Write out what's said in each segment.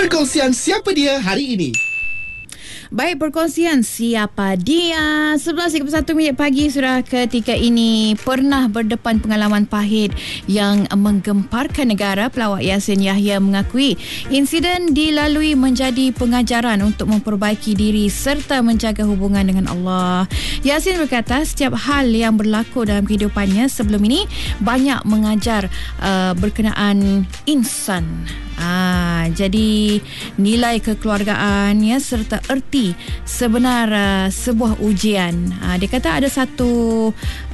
Perkongsian siapa dia hari ini. Baik, perkongsian siapa dia. 11.31 pagi sudah ketika ini. Pernah berdepan pengalaman pahit yang menggemparkan negara. Pelawak Yassin Yahya mengakui insiden dilalui menjadi pengajaran untuk memperbaiki diri serta menjaga hubungan dengan Allah. Yassin berkata setiap hal yang berlaku dalam kehidupannya sebelum ini banyak mengajar berkenaan insan. Jadi nilai kekeluargaan ya serta erti sebenar sebuah ujian. Dia kata ada satu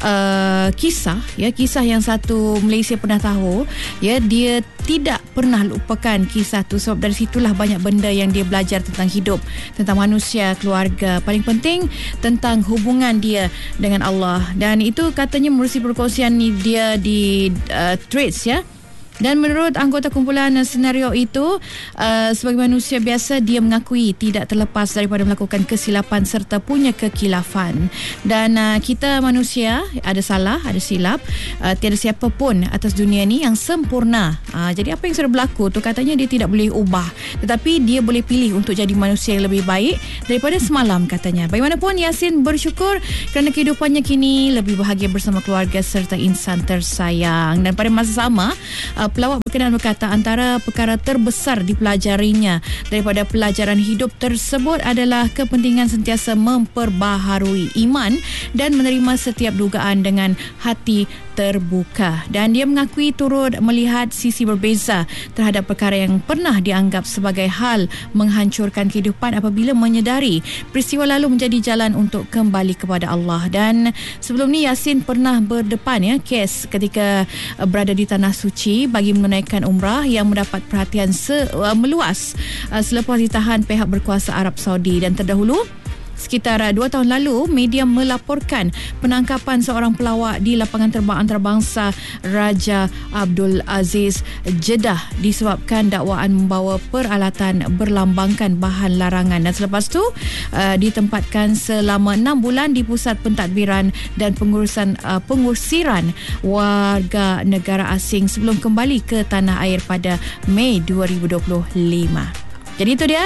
kisah yang satu Malaysia pernah tahu ya, dia tidak pernah lupakan kisah tu sebab dari situlah banyak benda yang dia belajar tentang hidup, tentang manusia, keluarga, paling penting tentang hubungan dia dengan Allah. Dan itu katanya menerusi perkongsian dia di Threads ya. Dan menurut anggota kumpulan senario itu, sebagai manusia biasa, dia mengakui tidak terlepas daripada melakukan kesilapan serta punya kekilafan. Dan kita manusia ada salah, ada silap. Tiada siapa pun atas dunia ni yang sempurna. Jadi apa yang sudah berlaku tu katanya dia tidak boleh ubah, tetapi dia boleh pilih untuk jadi manusia yang lebih baik daripada semalam katanya. Bagaimanapun Yassin bersyukur kerana kehidupannya kini lebih bahagia bersama keluarga serta insan tersayang. Dan pada masa sama, pelawak berkenaan berkata antara perkara terbesar dipelajarinya daripada pelajaran hidup tersebut adalah kepentingan sentiasa memperbaharui iman dan menerima setiap dugaan dengan hati terbuka. Dan dia mengakui turut melihat sisi berbeza terhadap perkara yang pernah dianggap sebagai hal menghancurkan kehidupan apabila menyedari peristiwa lalu menjadi jalan untuk kembali kepada Allah. Dan sebelum ni Yassin pernah berdepan ya kes ketika berada di Tanah Suci bagi menunaikan umrah yang mendapat perhatian meluas selepas ditahan pihak berkuasa Arab Saudi. Dan terdahulu sekitar 2 tahun lalu, media melaporkan penangkapan seorang pelawak di lapangan terbang antarabangsa Raja Abdul Aziz Jeddah disebabkan dakwaan membawa peralatan berlambangkan bahan larangan. Dan selepas tu ditempatkan selama 6 bulan di pusat pentadbiran dan pengusiran warga negara asing sebelum kembali ke tanah air pada Mei 2025. Jadi itu dia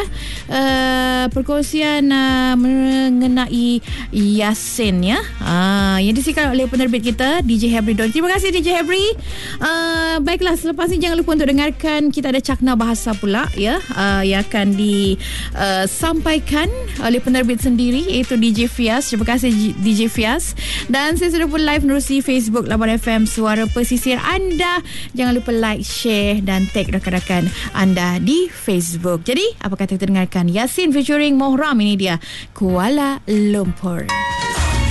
perkongsian mengenai Yassin ya. Yang disiarkan oleh penerbit kita DJ Hebri Don. Terima kasih DJ Hebri. Baiklah, selepas ini jangan lupa untuk dengarkan kita ada Cakna Bahasa pula ya, yang akan disampaikan oleh penerbit sendiri iaitu DJ Fias. Terima kasih DJ Fias. Dan saya sudah pun live menerusi Facebook Labuan FM Suara Pesisir anda. Jangan lupa like, share dan tag rakan-rakan anda di Facebook. Jadi apa kata kita dengarkan Yassin featuring Mohram, ini dia Kuala Lumpur.